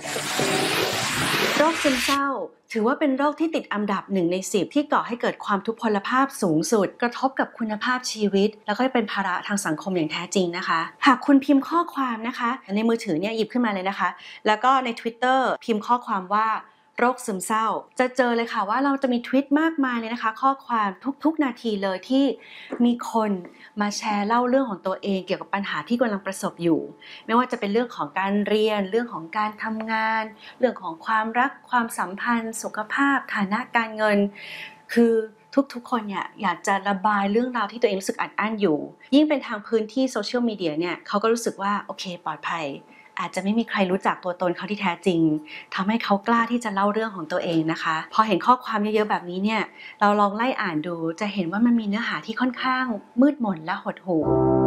โรคซึมเศร้าถือว่าเป็นโรคที่ติดอันดับ1 ใน 10ที่ก่อให้เกิดความทุพพลภาพสูงสุดกระทบกับคุณภาพชีวิตแล้วก็เป็นภาระทางสังคมอย่างแท้จริงนะคะหากคุณพิมพ์ข้อความนะคะในมือถือเนี่ยหยิบขึ้นมาเลยนะคะแล้วก็ใน Twitter พิมพ์ข้อความว่าโรคซึมเศร้าจะเจอเลยค่ะว่าเราจะมีทวิตมากมายเลยนะคะข้อความทุกๆนาทีเลยที่มีคนมาแชร์เล่าเรื่องของตัวเองเกี่ยวกับปัญหาที่กำลังประสบอยู่ไม่ว่าจะเป็นเรื่องของการเรียนเรื่องของการทำงานเรื่องของความรักความสัมพันธ์สุขภาพฐานะการเงินคือทุกๆคนเนี่ยอยากจะระบายเรื่องราวที่ตัวเองรู้สึกอัดอั้นอยู่ยิ่งเป็นทางพื้นที่โซเชียลมีเดียเนี่ยเขาก็รู้สึกว่าโอเคปลอดภัยอาจจะไม่มีใครรู้จักตัวตนเขาที่แท้จริงทำให้เขากล้าที่จะเล่าเรื่องของตัวเองนะคะพอเห็นข้อความเยอะๆแบบนี้เนี่ยเราลองไล่อ่านดูจะเห็นว่ามันมีเนื้อหาที่ค่อนข้างมืดมนและหดหู่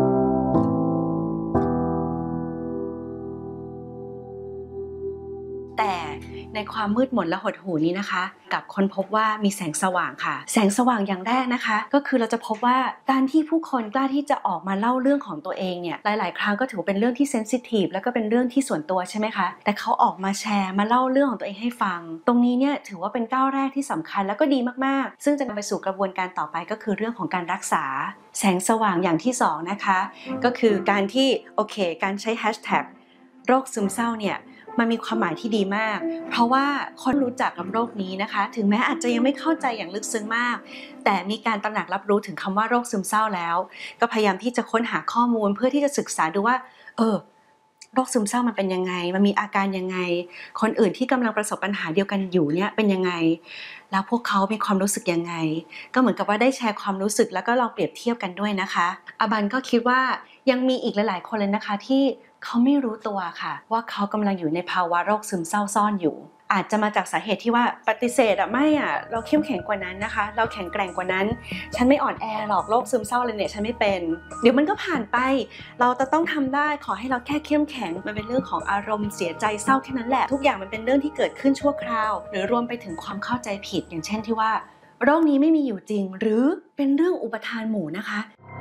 แต่ในความมืดมนและหดหู่นี้นะคะกลับค้นพบว่ามีแสงสว่างค่ะแสงสว่างอย่างแรกนะคะก็คือเราจะพบว่าการที่ผู้คนกล้าที่จะออกมาเล่าเรื่องของตัวเองเนี่ยหลายๆครั้งก็ถือเป็นเรื่องที่เซนซิทีฟแล้วก็เป็นเรื่องที่ส่วนตัวใช่ไหมคะแต่เขาออกมาแชร์มาเล่าเรื่องของตัวเองให้ฟังตรงนี้เนี่ยถือว่าเป็นก้าวแรกที่สำคัญแล้วก็ดีมากๆซึ่งจะนำไปสู่กระบวนการต่อไปก็คือเรื่องของการรักษาแสงสว่างอย่างที่2นะคะก็คือการที่การใช้แฮชแท็กโรคซึมเศร้าเนี่ยมันมีความหมายที่ดีมากเพราะว่าคนรู้จักกับโรคนี้นะคะถึงแม้อาจจะยังไม่เข้าใจอย่างลึกซึ้งมากแต่มีการตระหนักรับรู้ถึงคำว่าโรคซึมเศร้าแล้วก็พยายามที่จะค้นหาข้อมูลเพื่อที่จะศึกษาดูว่าโรคซึมเศร้ามันเป็นยังไงมันมีอาการยังไงคนอื่นที่กำลังประสบปัญหาเดียวกันอยู่เนี่ยเป็นยังไงแล้วพวกเขามีความรู้สึกยังไงก็เหมือนกับว่าได้แชร์ความรู้สึกแล้วก็ลองเปรียบเทียบกันด้วยนะคะอบันก็คิดว่ายังมีอีกหลายๆคนเลยนะคะที่เขาไม่รู้ตัวค่ะว่าเขากำลังอยู่ในภาวะโรคซึมเศร้าซ่อนอยู่อาจจะมาจากสาเหตุที่ว่าปฏิเสธไม่เราเข้มแข็งกว่านั้นนะคะเราแข็งแกร่งกว่านั้นฉันไม่อ่อนแอหรอกโรคซึมเศร้าเลยเนี่ยฉันไม่เป็นเดี๋ยวมันก็ผ่านไปเราจะต้องทำได้ขอให้เราแค่เข้มแข็งมันเป็นเรื่องของอารมณ์เสียใจเศร้าแค่นั้นแหละทุกอย่างมันเป็นเรื่องที่เกิดขึ้นชั่วคราวหรือรวมไปถึงความเข้าใจผิดอย่างเช่นที่ว่าโรคนี้ไม่มีอยู่จริงหรือเป็นเรื่องอุปทานหมู่นะคะ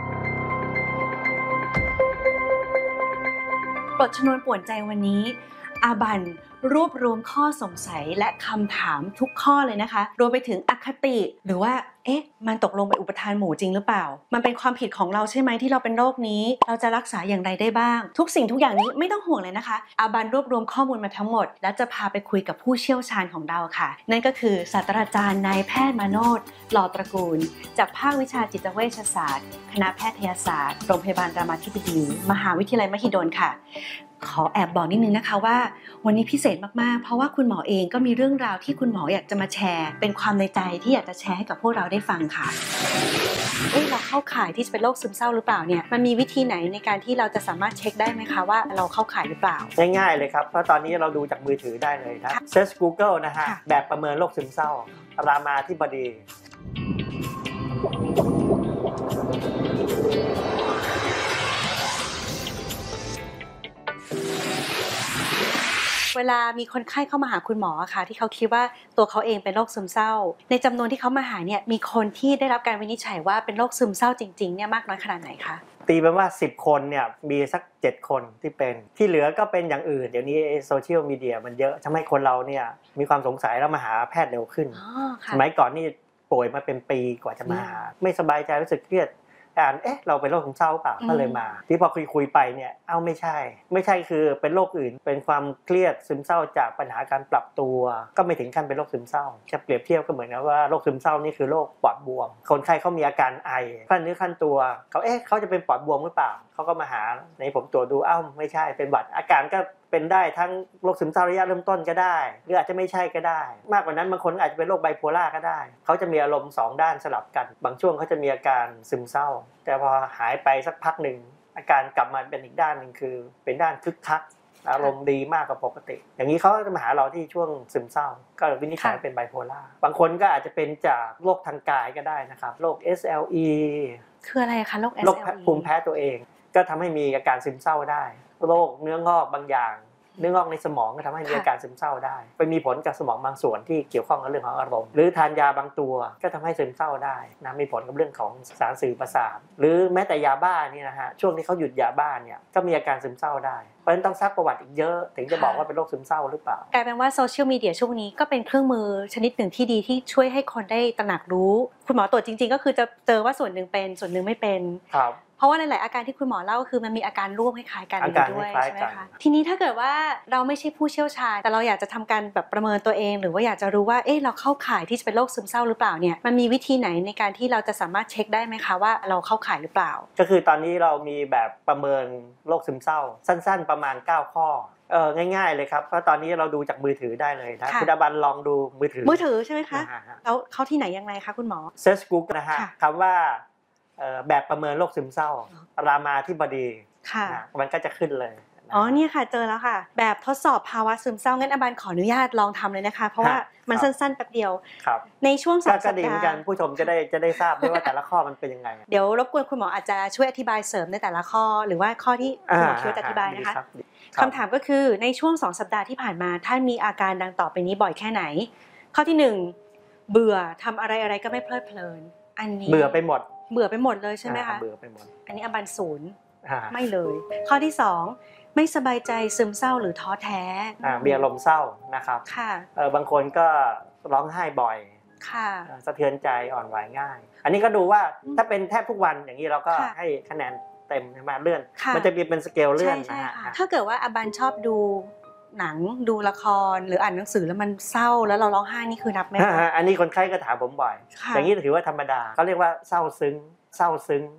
บทชนวนป่วนใจวันนี้อาบันรวบรวมข้อสงสัยและคำถามทุกข้อเลยนะคะรวมไปถึงอคติหรือว่ามันตกลงเป็นอุปทานหมู่จริงหรือเปล่ามันเป็นความผิดของเราใช่ไหมที่เราเป็นโรคนี้เราจะรักษาอย่างไรได้บ้างทุกสิ่งทุกอย่างนี้ไม่ต้องห่วงเลยนะคะอาบันรวบรวมข้อมูลมาทั้งหมดและจะพาไปคุยกับผู้เชี่ยวชาญของเราค่ะนั่นก็คือศาสตราจารย์นายแพทย์มาโนช หล่อตระกูลจากภาควิชาจิตเวชศาสตร์คณะแพทยศาสตร์โรงพยาบาลรามาธิบดีมหาวิทยาลัยมหิดลค่ะขอแอบบอกนิดนึงนะคะว่าวันนี้พิเศษมากๆเพราะว่าคุณหมอเองก็มีเรื่องราวที่คุณหมออยากจะมาแชร์เป็นความในใจที่อยากจะแชร์ให้กับพวกเราได้ฟังค่ะเราเข้าข่ายที่จะเป็นโรคซึมเศร้าหรือเปล่าเนี่ยมันมีวิธีไหนในการที่เราจะสามารถเช็คได้ไหมคะว่าเราเข้าข่ายหรือเปล่าง่ายๆเลยครับเพราะตอนนี้เราดูจากมือถือได้เลยครับเซิร์ช Google นะฮะแบบประเมินโรคซึมเศร้ารามาธิบดีเวลามีคนไข้เข้ามาหาคุณหมอค่ะที่เขาคิดว่าตัวเขาเองเป็นโรคซึมเศร้าในจำนวนที่เขามาหาเนี่ยมีคนที่ได้รับการวินิจฉัยว่าเป็นโรคซึมเศร้าจริงๆเนี่ยมากน้อยขนาดไหนคะตีเป็นว่า10คนเนี่ยมีสัก7คนที่เป็นที่เหลือก็เป็นอย่างอื่นเดี๋ยวนี้โซเชียลมีเดียมันเยอะทำให้คนเราเนี่ยมีความสงสัยแล้วมาหาแพทย์เร็วขึ้นสมัยก่อนนี่ป่วยมาเป็นปีกว่าจะมาหาไม่สบายใจรู้สึกเครียดเราเป็นโรคซึมเศร้าเปล่าก็เลยมาที่พอคุยไปเนี่ยไม่ใช่คือเป็นโรคอื่นเป็นความเครียดซึมเศร้าจากปัญหาการปรับตัวก็ไม่ถึงขั้นเป็นโรคซึมเศร้าจะเปรียบเทียบก็เหมือนกับว่าโรคซึมเศร้านี่คือโรคปอดบวมคนไข้เขามีอาการไอขั้นเนื้อขั้นตัวเขาจะเป็นปอดบวมหรือเปล่าเขาก็มาหาในผมตรวจดูไม่ใช่เป็นหวัดอาการก็เป็นได้ทั้งโรคซึมเศร้าระยะเริ่มต้นก็ได้หรืออาจจะไม่ใช่ก็ได้มากกว่านั้นบางคนอาจจะเป็นโรคไบโพล่าก็ได้เขาจะมีอารมณ์2ด้านสลับกันบางช่วงเขาจะมีอาการซึมเศร้าแต่พอหายไปสักพักหนึ่งอาการกลับมาเป็นอีกด้านนึงคือเป็นด้านคึกคักอารมณ์ดีมากกว่าปกติอย่างนี้เขาจะมาหาเราที่ช่วงซึมเศร้าก็วินิจฉัยเป็นไบโพล่าบางคนก็อาจจะเป็นจากโรคทางกายก็ได้นะครับโรค SLE คืออะไรคะโรค SLE โรคภูมิแพ้ตัวเองก็ทำให้มีอาการซึมเศร้าได้โรคเนื้องอกบางอย่างเนื้องอกในสมองก็ทำให้มีอาการซึมเศร้าได้ไปมีผลกับสมองบางส่วนที่เกี่ยวข้องกับเรื่องของอารมณ์หรือทานยาบางตัวก็ทำให้ซึมเศร้าได้นะมีผลกับเรื่องของสารสื่อประสาทหรือแม้แต่ยาบ้านี่นะฮะช่วงที่เขาหยุดยาบ้าเนี่ยก็มีอาการซึมเศร้าได้เพราะฉะนั้นต้องซักประวัติอีกเยอะถึงจะบอกว่าเป็นโรคซึมเศร้าหรือเปล่ากลายเป็นว่าโซเชียลมีเดียช่วงนี้ก็เป็นเครื่องมือชนิดหนึ่งที่ดีที่ช่วยให้คนได้ตระหนักรู้คุณหมอตรวจจริงๆก็คือจะเจอว่าส่วนหนึ่งเป็นส่วนหนึ่งไม่เป็นครับเพราะว่าหลายๆอาการที่คุณหมอเล่าคือมันมีอาการร่วมคล้ายๆกันด้วยใช่ไหมคะทีนี้ถ้าเกิดว่าเราไม่ใช่ผู้เชี่ยวชาญแต่เราอยากจะทำการแบบประเมินตัวเองหรือว่าอยากจะรู้ว่าเราเข้าข่ายที่จะเป็นโรคซึมเศร้าหรือเปล่าเนี่ยมันมีวิธีไหนในการที่เราจะสามารถเช็คได้ไหมคะว่าเราเข้าข่ายหรือเปล่าก็คือตอนนี้เรามีแบบประเมินโรคซึมเศร้าสั้นๆประมาณ9ข้อง่ายๆเลยครับเพราะตอนนี้เราดูจากมือถือได้เลยนะคุณอบันลองดูมือถือใช่ไหมคะแล้วเข้าที่ไหนยังไงคะคุณหมอ Search Google นะฮะคำว่าแบบประเมินโรคซึมเศร้ารามาธิบดีมันก็จะขึ้นเลยเนี่ยค่ะเจอแล้วค่ะแบบทดสอบภาวะซึมเศร้างั้นอบันขออนุญาตลองทำเลยนะคะเพราะว่ามันสั้นๆแป๊บเดียวในช่วง2 สัปดาห์ก็ดีเหมือนกันผู้ชมจะได้ทราบด้วยว่าแต่ละข้อมันเป็นยังไงเดี๋ยวรบกวนคุณหมออาจจะช่วยอธิบายเสริมในแต่ละข้อหรือว่าข้อที่คุณหมอคิดว่าจะอธิบายนะคะคำถามก็คือในช่วง2 สัปดาห์ที่ผ่านมาท่านมีอาการดังต่อไปนี้บ่อยแค่ไหนข้อที่1เบื่อทำอะไรก็ไม่เพลิดเพลินอันนี้เบื่อไปหมดเลยใช่ไหมคะเบื่อไปหมดอันนี้อบัน0ไม่เลยข้อที่2ไม่สบายใจซึมเศร้าหรือท้อแท้มีอารมณ์เศร้านะครับบางคนก็ร้องไห้บ่อยสะเทือนใจอ่อนไหวง่ายอันนี้ก็ดูว่าถ้าเป็นแทบทุกวันอย่างนี้เราก็ให้คะแนนเต็มใช่ไหมเลื่อนมันจะมีเป็นสเกลเลื่อนนะฮะถ้าเกิดว่าอบันชอบดูหนังดูละครหรืออ่านหนังสือแล้วมันเศร้าแล้วเราร้องไห้นี่คือนับไหมคะอันนี้คนไข้ก็ถามผมบ่อยอย่างนี้ถือว่าธรรมดาเขาเรียกว่าเศร้าซึ้ง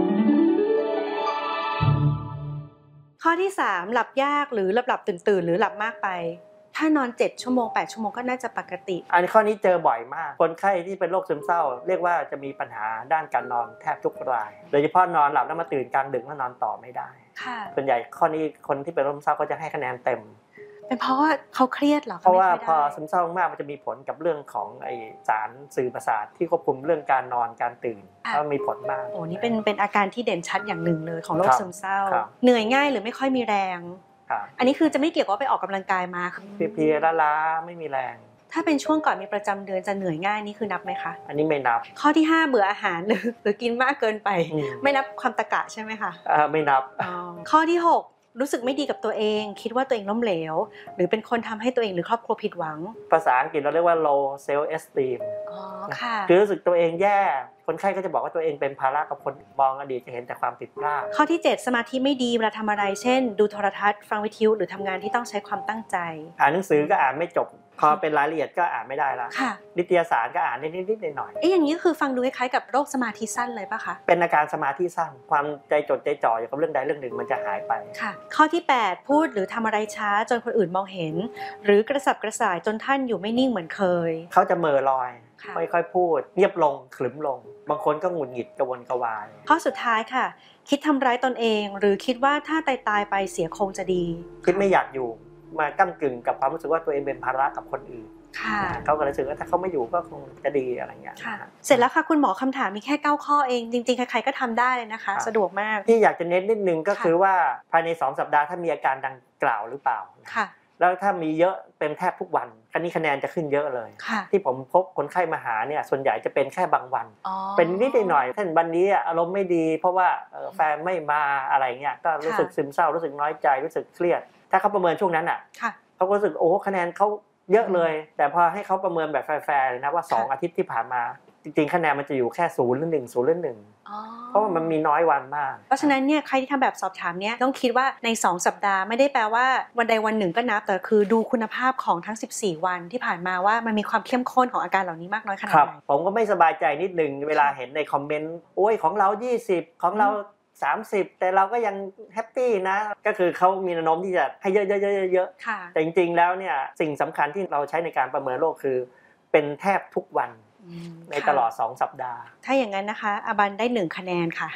ข้อที่3หลับยากหรือหลับตื่นหรือหลับมากไปถ้านอน7 ชั่วโมง8 ชั่วโมงก็น่าจะปกติอันข้อนี้เจอบ่อยมากคนไข้ที่เป็นโรคซึมเศร้าเรียกว่าจะมีปัญหาด้านการนอนแทบทุกรายโดยเฉพาะนอนหลับแล้วมาตื่นกลางดึกแล้วนอนต่อไม่ได้ส่วนใหญ่ข้อนี้คนที่เป็นโรคซึมเศร้าก็จะให้คะแนนเต็มเป็นเพราะว่าเขาเครียดหรอเพราะว่าพอซึมเศร้ามากมันจะมีผลกับเรื่องของไอสารสื่อประสาทที่ควบคุมเรื่องการนอนการตื่นก็มีผลมากนี่เป็นอาการที่เด่นชัดอย่างหนึ่งเลยของโรคซึมเศร้าเหนื่อยง่ายหรือไม่ค่อยมีแรงอันนี้คือจะไม่เกี่ยวกับไปออกกำลังกายมาเพลียๆล้าๆไม่มีแรงถ้าเป็นช่วงก่อนมีประจำเดือนจะเหนื่อยง่ายนี่คือนับไหมคะอันนี้ไม่นับข้อที่5เบื่ออาหารหรือกินมากเกินไปไม่นับความตะกะใช่ไหมคะไม่นับข้อที่6รู้สึกไม่ดีกับตัวเองคิดว่าตัวเองล้มเหลวหรือเป็นคนทำให้ตัวเองหรือครอบครัวผิดหวังภาษาอังกฤษเราเรียกว่า low self esteem ค่ะคือรู้สึกตัวเองแย่คนไข้ก็จะบอกว่าตัวเองเป็นภาระกับคนมองอดีตจะเห็นแต่ความผิดพลาดข้อที่7สมาธิไม่ดีเวลาทำอะไรเช่นดูโทรทัศน์ฟังวิทยุหรือทำงานที่ต้องใช้ความตั้งใจอ่านหนังสือก็อ่านไม่จบพอเป็นรายละเอียดก็อ่านไม่ได้ละนิตยสารก็อ่านนิดๆหน่อยๆอย่างนี้คือฟังดูคล้ายๆกับโรคสมาธิสั้นเลยป่ะคะเป็นอาการสมาธิสั้นความใจจดใจจ่ออยู่กับเรื่องใดเรื่องหนึ่งมันจะหายไปค่ะข้อที่8พูดหรือทำอะไรช้าจนคนอื่นมองเห็นหรือกระสับกระส่ายจนท่านอยู่ไม่นิ่งเหมือนเคยเขาจะเม่อลอยไม่ค่อยพูดเงียบลงขรึมลงบางคนก็หงุดหงิดกระวนกระวายข้อสุดท้ายค่ะคิดทำร้ายตนเองหรือคิดว่าถ้าตายไปเสียคงจะดีคิดไม่อยากอยู่มาก้ำกึ่งกับความรู้สึกว่าตัวเองเป็นภาระกับคนอื่นเขาก็รู้สึกว่าถ้าเขาไม่อยู่ก็คงจะดีอะไรเงี้ยเสร็จแล้วค่ะคุณหมอคำถามมีแค่9ข้อเองจริงๆใครๆก็ทำได้เลยนะคะสะดวกมากที่อยากจะเน้นนิดนึงก็คือว่าภายใน2 สัปดาห์ถ้ามีอาการดังกล่าวหรือเปล่าแล้วถ้ามีเยอะเป็นแทบทุกวันคะแนนจะขึ้นเยอะเลยที่ผมพบคนไข้มาหาเนี่ยส่วนใหญ่จะเป็นแค่บางวันเป็นนิดหน่อยเช่นวันนี้อารมณ์ไม่ดีเพราะว่าแฟนไม่มาอะไรเงี้ยก็รู้สึกซึมเศร้ารู้สึกน้อยใจรู้สึกเครียดถ้าเขาประเมินช่วงนั้นเขาก็รู้สึกโอ้คะแนนเขาเยอะเลยแต่พอให้เขาประเมินแบบแฟร์ๆนะว่า2 อาทิตย์ที่ผ่านมาจริงๆคะแนนมันจะอยู่แค่0 หรือ 1 0 หรือ 1เพราะว่ามันมีน้อยวันมากเพราะฉะนั้นเนี่ยใครที่ทำแบบสอบถามเนี่ยต้องคิดว่าใน2 สัปดาห์ไม่ได้แปลว่าวันใดวันหนึ่งก็นับแต่คือดูคุณภาพของทั้ง14 วันที่ผ่านมาว่ามันมีความเข้มข้นของอาการเหล่านี้มากน้อยขนาดไหนผมก็ไม่สบายใจนิดนึงเวลาเห็นในคอมเมนต์โอ้ยของเรา20ของเรา30แต่เราก็ยังแฮปปี้นะก็คือเขามีแนวโน้มที่จะให้เยอะๆแต่จริงๆแล้วเนี่ยสิ่งสำคัญที่เราใช้ในการประเมินโรคคือเป็นแทบทุกวันในตลอด2 สัปดาห์ถ้าอย่างนั้นนะคะอบันได้1 คะแนนค่ะ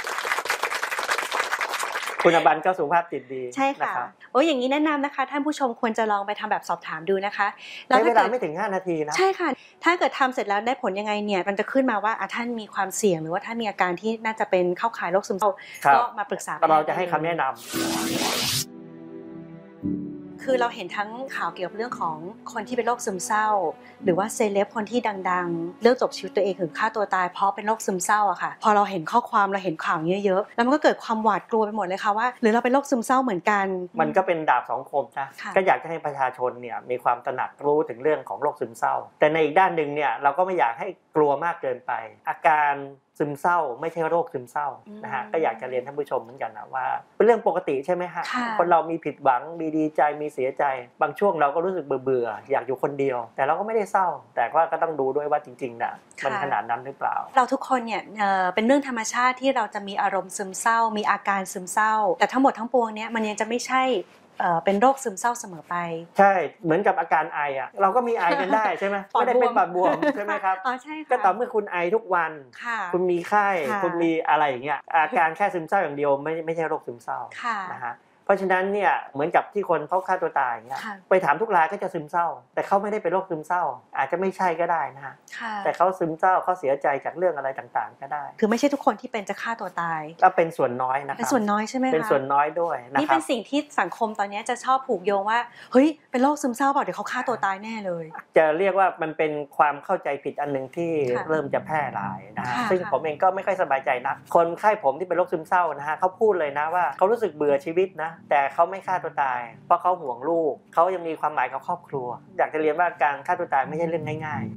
คุณอบันก็สุขภาพจิตดีใช่ค่ะอย่างนี้แนะนำนะคะท่านผู้ชมควรจะลองไปทำแบบสอบถามดูนะคะใช้เวลาไม่ถึง5 นาทีนะใช่ค่ะถ้าเกิดทำเสร็จแล้วได้ผลยังไงเนี่ยมันจะขึ้นมาว่าท่านมีความเสี่ยงหรือว่าท่านมีอาการที่น่าจะเป็นเข้าข่ายโรคซึมเศร้าก็มาปรึกษาเราจะให้คำแนะนำคือเราเห็นทั้งข่าวเกี่ยวกับเรื่องของคนที่เป็นโรคซึมเศร้าหรือว่าเซเลบคนที่ดังๆเลือกจบชีวิตตัวเองถึงฆ่าตัวตายเพราะเป็นโรคซึมเศร้าอะค่ะพอเราเห็นข้อความเราเห็นข่าวเยอะๆแล้วมันก็เกิดความหวาดกลัวไปหมดเลยค่ะว่าหรือเราเป็นโรคซึมเศร้าเหมือนกันมันก็เป็นดาบสองคมนะก็อยากจะให้ประชาชนเนี่ยมีความตระหนักรู้ถึงเรื่องของโรคซึมเศร้าแต่ในอีกด้านนึงเนี่ยเราก็ไม่อยากให้กลัวมากเกินไปอาการซึมเศร้าไม่ใช่โรคซึมเศร้านะฮะก็อยากจะเรียนท่านผู้ชมเหมือนกันนะว่าเป็นเรื่องปกติใช่ไหมฮะคนเรามีผิดหวังมีดีใจมีเสียใจบางช่วงเราก็รู้สึกเบื่ออยากอยู่คนเดียวแต่เราก็ไม่ได้เศร้าแต่ก็ต้องดูด้วยว่าจริงๆน่ะมันขนาดนั้นหรือเปล่าเราทุกคนเนี่ยเป็นเรื่องธรรมชาติที่เราจะมีอารมณ์ซึมเศร้ามีอาการซึมเศร้าแต่ทั้งหมดทั้งปวงเนี่ยมันยังจะไม่ใช่เป็นโรคซึมเศร้าเสมอไปใช่เหมือนกับอาการไออ่ะเราก็มีไอกันได้ใช่ไหมไม่ได้เป็นปอดบวมใช่ไหมครับอ๋อใช่ค่ะก็ต่อเมื่อคุณไอทุกวันคุณมีไข้คุณมีอะไรอย่างเงี้ยอาการแค่ซึมเศร้าอย่างเดียวไม่ใช่โรคซึมเศร้านะฮะเพราะฉะนั้นเนี่ยเหมือนกับที่คนเขาฆ่าตัวตายอย่างเงี้ยไปถามทุกรายก็จะซึมเศร้าแต่เขาไม่ได้เป็นโรคซึมเศร้าอาจจะไม่ใช่ก็ได้นะฮะแต่เขาซึมเศร้าเขาเสียใจจากเรื่องอะไรต่างๆก็ได้คือไม่ใช่ทุกคนที่เป็นจะฆ่าตัวตายก็เป็นส่วนน้อยนะครับเป็นส่วนน้อยใช่ไหมคะเป็นส่วนน้อยด้วยนะครับนี่เป็นสิ่งที่สังคมตอนนี้จะชอบผูกโยงว่าเฮ้ยเป็นโรคซึมเศร้าเปล่าเดี๋ยวเขาฆ่าตัวตายแน่เลยจะเรียกว่ามันเป็นความเข้าใจผิดอันนึงที่เริ่มจะแพร่หลายนะฮะซึ่งผมเองก็ไม่ค่อยสบายใจนักคนไข้ผมที่เป็นโรคซึมเศร้านะฮะเขาพูดเลยนะว่าเขารู้สึกเบื่อชีวิตนะแต่เขาไม่ฆ่าตัวตายเพราะเขาห่วงลูกเขายังมีความหมายกับครอบครัวอยากจะเรียนว่าการฆ่าตัวตายไม่ใช่เรื่องง่าย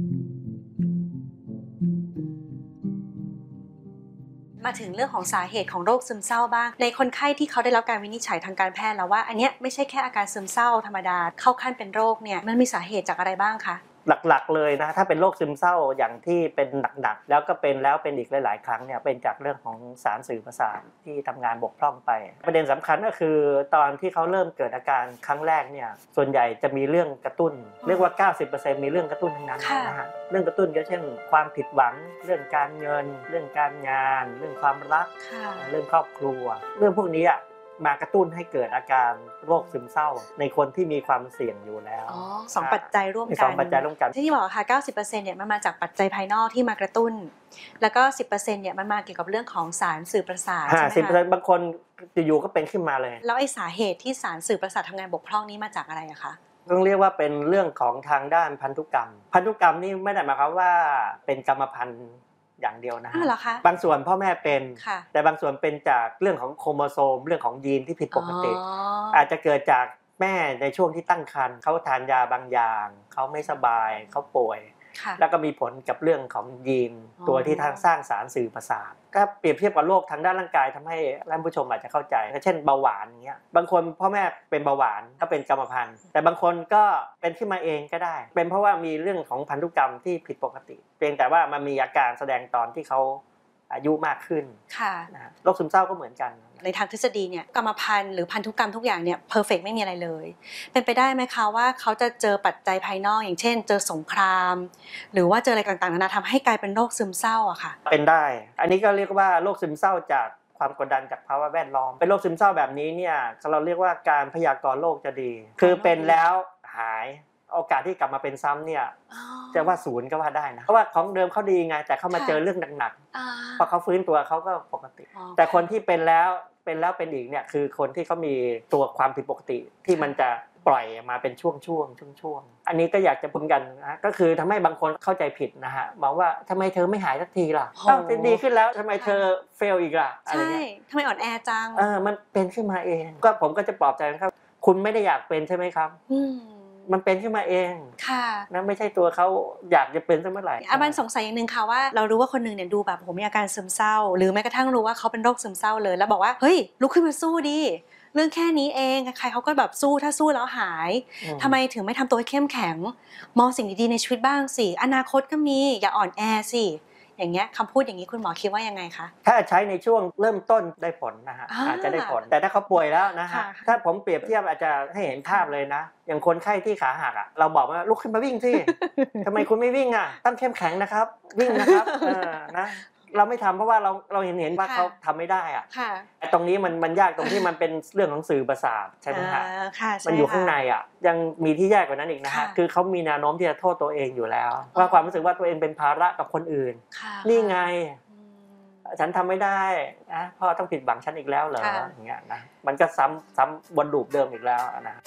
ๆมาถึงเรื่องของสาเหตุของโรคซึมเศร้าบ้างในคนไข้ที่เขาได้รับการวินิจฉัยทางการแพทย์แล้วว่าอันเนี้ยไม่ใช่แค่อาการซึมเศร้าธรรมดาเข้าขั้นเป็นโรคเนี่ยมันมีสาเหตุจากอะไรบ้างคะหลักๆเลยนะถ้าเป็นโรคซึมเศร้าอย่างที่เป็นหนักๆแล้วก็เป็นแล้วเป็นอีกหลายๆครั้งเนี่ยเป็นจากเรื่องของสารสื่อประสาทที่ทำงานบกพร่องไปประเด็นสำคัญก็คือตอนที่เขาเริ่มเกิดอาการครั้งแรกเนี่ยส่วนใหญ่จะมีเรื่องกระตุ้นเรียกว่า 90% มีเรื่องกระตุ้นทั้งนั้นนะฮะเรื่องกระตุ้นก็เช่นความผิดหวังเรื่องการเงินเรื่องการงานเรื่องความรักเรื่องครอบครัวเรื่องพวกนี้มากระตุ้นให้เกิดอาการโรคซึมเศร้าในคนที่มีความเสี่ยงอยู่แล้วสองปัจจัยร่วมกัน 2 ปัจจัยร่วมกันที่บอกค่ะ 90% เนี่ยมันมาจากปัจจัยภายนอกที่มากระตุ้นแล้วก็ 10% เนี่ยมันมาเกี่ยวกับเรื่องของสารสื่อประสาทใช่ไหมคะ 10%บางคนอยู่ๆก็เป็นขึ้นมาเลยแล้วไอ้สาเหตุที่สารสื่อประสาททำงานบกพร่องนี้มาจากอะไรอะคะต้องเรียกว่าเป็นเรื่องของทางด้านพันธุกรรมนี่ไม่ได้หมายความว่าเป็นกรรมพันธุ์อย่างเดียวนะบางส่วนพ่อแม่เป็นแต่บางส่วนเป็นจากเรื่องของโครโมโซมเรื่องของยีนที่ผิดปกติอาจจะเกิดจากแม่ในช่วงที่ตั้งครรภ์เขาทานยาบางอย่างเขาไม่สบายเขาป่วยแล้วก็มีผลกับเรื่องของยีนตัวที่ทางสร้างสารสื่อประสาทก็เปรียบเทียบกับโรคทางด้านร่างกายทำให้ท่านผู้ชมอาจจะเข้าใจเช่นเบาหวานอย่างเงี้ยบางคนพ่อแม่เป็นเบาหวานก็เป็นกรรมพันธุ์แต่บางคนก็เป็นขึ้นมาเองก็ได้เป็นเพราะว่ามีเรื่องของพันธุกรรมที่ผิดปกติเพียงแต่ว่ามันมีอาการแสดงตอนที่เขาอายุมากขึ้นนะโรคซึมเศร้าก็เหมือนกันในทางทฤษฎีเนี่ยกรรมพันธุ์หรือพันธุกรรมทุกอย่างเนี่ยเพอร์เฟกต์ไม่มีอะไรเลยเป็นไปได้ไหมคะว่าเขาจะเจอปัจจัยภายนอกอย่างเช่นเจอสงครามหรือว่าเจออะไรต่างๆนานาทำให้กลายเป็นโรคซึมเศร้าอะค่ะเป็นได้อันนี้ก็เรียกว่าโรคซึมเศร้าจากความกดดันจากภาวะแวดล้อมเป็นโรคซึมเศร้าแบบนี้เนี่ยเราเรียกว่าการพยากรณ์โรคจะดีคือเป็นแล้วหายโอกาสที่กลับมาเป็นซ้ำเนี่ยจะว่าศูนย์ก็ว่าได้นะเพราะว่าของเดิมเขาดีไงแต่เขามาเจอเรื่องหนักๆพอเขาฟื้นตัวเขาก็ปกติแต่คนที่เป็นแล้วเป็นอีกเนี่ยคือคนที่เขามีตัวความผิดปกติที่มันจะปล่อยมาเป็นช่วงอันนี้ก็อยากจะพูดกันนะก็คือทำให้บางคนเข้าใจผิดนะฮะมองว่าทำไมเธอไม่หายสักทีล่ะเป็นดีขึ้นแล้วทำไมเธอเฟลอีกล่ะอะไรเงี้ยทำไมอ่อนแอจังมันเป็นขึ้นมาเองก็ผมก็จะปลอบใจนะครับคุณไม่ได้อยากเป็นใช่ไหมครับมันเป็นขึ้นมาเองค่ะนะไม่ใช่ตัวเขาอยากจะเป็นซะเมื่อไหร่อาบันสงสัยอย่างนึงค่ะว่าเรารู้ว่าคนนึงเนี่ยดูแบบผมมีอาการซึมเศร้าหรือแม้กระทั่งรู้ว่าเขาเป็นโรคซึมเศร้าเลยแล้วบอกว่าเฮ้ยลุกขึ้นมาสู้ดิเรื่องแค่นี้เองใครเขาก็แบบสู้ถ้าสู้แล้วหายทำไมถึงไม่ทำตัวให้เข้มแข็งมองสิ่งดีๆในชีวิตบ้างสิอนาคตก็มีอย่าอ่อนแอสิอย่างเงี้ยคำพูดอย่างนี้คุณหมอคิดว่ายังไงคะถ้าใช้ในช่วงเริ่มต้นได้ผลนะฮะอาจจะได้ผลแต่ถ้าเขาป่วยแล้วนะฮะถ้าผมเปรียบเทียบอาจจะให้เห็นภาพเลยนะอย่างคนไข้ที่ขาหักเราบอกว่าลุกขึ้นมาวิ่งสิทำไมคุณไม่วิ่งต้องเข้มแข็งนะครับวิ่งนะครับนะเราไม่ทำเพราะว่าเราเห็นว่าเขาทำไม่ได้ตรงนี้มันยากตรงที่มันเป็นเรื่องของสื่อประสาทใช่ไหมฮะมันอยู่ข้างในยังมีที่แย่กว่านั้นอีกนะฮะคือเขามีแนวโน้มที่จะโทษตัวเองอยู่แล้วว่าความรู้สึกว่าตัวเองเป็นภาระกับคนอื่นนี่ไงฉันทำไม่ได้นะพ่อต้องผิดหวังฉันอีกแล้วเหรออย่างเงี้ยนะมันก็ซ้ำวนลูปเดิมอีกแล้วนะ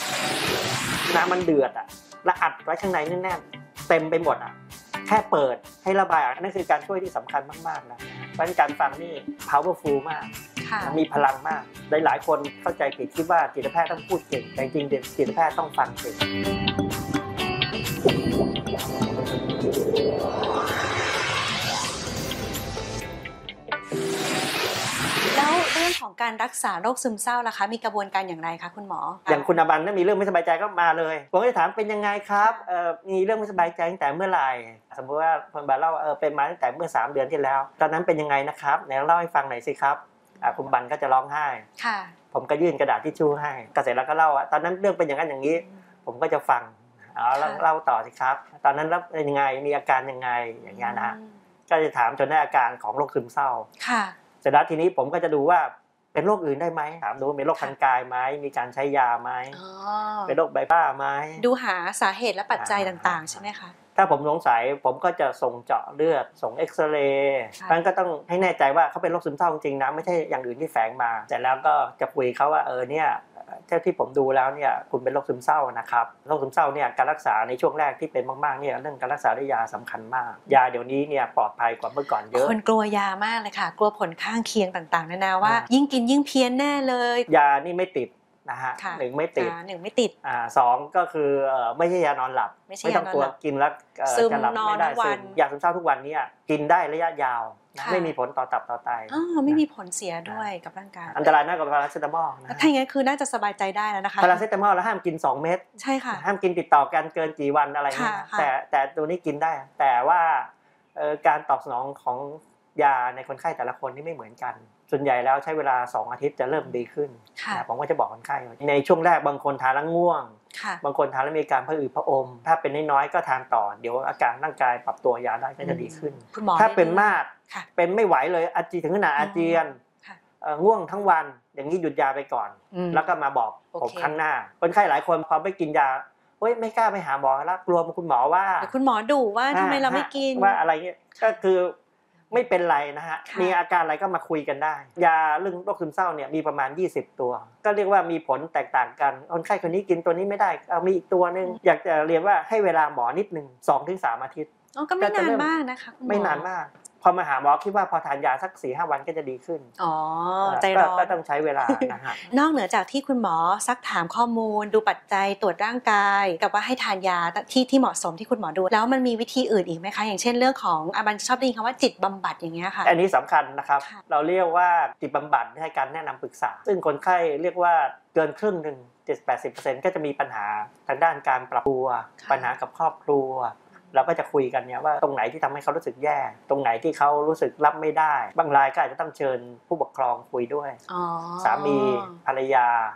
น้ำมันเดือดแล้วอัดไว้ข้างในแน่นๆเต็มไปหมดแค่เปิดให้ระบายนั่นคือการช่วยที่สำคัญมากๆนะเพราะฉะนั้นการฟังนี่ powerful มากมีพลังมากหลายคนเข้าใจผิดคิดว่าจิตแพทย์ต้องพูดเก่งแต่จริงๆจิตแพทย์ต้องฟังเก่งแล้วเรื่องของการรักษาโรคซึมเศร้าล่ะคะมีกระบวนการอย่างไรคะคุณหมออย่างคุณอบันถ้ามีเรื่องไม่สบายใจก็มาเลยผมก็จะถามเป็นยังไงครับมีเรื่องไม่สบายใจตั้งแต่เมื่อไหร่สมมติว่าคนบันเล่าเป็นมาตั้งแต่เมื่อ3 เดือนที่แล้วตอนนั้นเป็นยังไงนะครับไหนเล่าให้ฟังหน่อยสิครับคุณบันก็จะร้องไห้ผมก็ยื่นกระดาษทิชชู่ให้ก็เสร็จแล้วก็เล่าตอนนั้นเรื่องเป็นอย่างนั้นอย่างนี้ผมก็จะฟังแล้วเล่าต่อสิครับตอนนั้นแล้วเป็นยังไงมีอาการยังไงอย่างเงี้ยนะก็จะถามจนได้อาการของโรคซึมเศร้าเสร็จแล้วทีนี้ผมก็จะดูว่าเป็นโรคอื่นได้ไหมถามดูว่ามีโรคทางกายไหมมีการใช้ยาไหมเป็นโรคไบโพล่าไหมดูหาสาเหตุและปัจจัยต่างๆใช่ไหมคะถ้าผมสงสัยผมก็จะส่งเจาะเลือดส่งเอ็กซเรย์มันก็ต้องให้แน่ใจว่าเขาเป็นโรคซึมเศร้าจริงๆนะไม่ใช่อย่างอื่นที่แฝงมาแต่แล้วก็จะคุยเขาว่าเนี่ยเท่าที่ผมดูแล้วเนี่ยคุณเป็นโรคซึมเศร้านะครับโรคซึมเศร้าเนี่ยการรักษาในช่วงแรกที่เป็นมากๆเนี่ยเรื่องการรักษาด้วยยาสำคัญมากยาเดี๋ยวนี้เนี่ยปลอดภัยกว่าเมื่อก่อนเยอะคนกลัวยามากเลยค่ะกลัวผลข้างเคียงต่างๆนานาว่ายิ่งกินยิ่งเพี้ยนแน่เลยยานี่ไม่ติดนะฮะ1ไม่ติด2ก็คือไม่ใช่ยานอนหลับไม่ต้องกลัวกินแล้วจะหลับไม่ได้ซึมยาซึมเศร้าทุกวันนี้กินได้ระยะยาวไม่มีผลต่อตับต่อไตไม่มีผลเสียด้วยกับร่างกายอันตรายมากกว่าพาราเซตามอลนะถ้าอย่างนั้นคือน่าจะสบายใจได้แล้วนะคะพาราเซตามอลแล้วห้ามกิน2 เม็ดใช่ค่ะห้ามกินติดต่อกันเกินกี่วันอะไรเงี้ยแต่ตัวนี้กินได้แต่ว่าการตอบสนองของยาในคนไข้แต่ละคนนี่ไม่เหมือนกันส่วนใหญ่แล้วใช้เวลา2 อาทิตย์จะเริ่มดีขึ้นผมก็จะบอกคนไข้ในช่วงแรกบางคนทานแล้วง่วงบางคนทานแล้วมีการผะอืดผะอมถ้าเป็นน้อยๆก็ทานต่อเดี๋ยวอาการร่างกายปรับตัวยาได้ก็จะดีขึ้นถ้าเป็นมากเป็นไม่ไหวเลยอาเจียนถึงขนาดอาเจียนง่วงทั้งวันอย่างนี้หยุดยาไปก่อนแล้วก็มาบอกผมครั้งหน้าคนไข้หลายคนพอไม่กินยาไม่กล้าไปหาหมอแล้วกลัวคุณหมอว่าคุณหมอดุว่าทำไมเราไม่กินว่าอะไรเงี้ยก็คือไม่เป็นไรนะฮะมีอาการอะไรก็มาคุยกันได้ยาเรื่องโรคซึมเศร้าเนี่ยมีประมาณ20 ตัวก็เรียกว่ามีผลแตกต่างกันคนไข้คนนี้กินตัวนี้ไม่ได้มีอีกตัวนึงอยากจะเรียนว่าให้เวลาหมอนิดนึง2-3 อาทิตย์ก็ไม่นานมากนะคะไม่นานมากพอมาหาหมอคิดว่าพอทานยาสัก 4-5 วันก็จะดีขึ้นใจร้อนก็ต้องใช้เวลานะฮะนอกเหนือจากที่คุณหมอซักถามข้อมูลดูปัจจัยตรวจร่างกายกับว่าให้ทานยาที่เหมาะสมที่คุณหมอดูแล้วมันมีวิธีอื่นอีกไหมคะอย่างเช่นเรื่องของบันชอบได้ยินคำว่าจิตบำบัดอย่างเงี้ยค่ะอันนี้สำคัญนะครับเราเรียกว่าจิตบำบัดให้การแนะนำปรึกษาซึ่งคนไข้เรียกว่าเกินครึ่งนึง 70-80% ก็จะมีปัญหาทางด้านการปรับตัวปัญหากับครอบครัวเราก็จะคุยกันเนี่ยว่าตรงไหนที่ทำให้เขารู้สึกแย่ตรงไหนที่เขารู้สึกรับไม่ได้บางรายก็อาจจะต้องเชิญผู้ปกครองคุยด้วยสามีภรรยา